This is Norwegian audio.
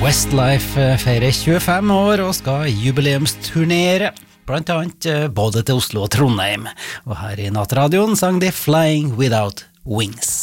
Westlife feirer 25 år og skal jubileumsturnere, blant annet både til Oslo og Trondheim. Og her i Nattradioen sang de Flying Without Wings.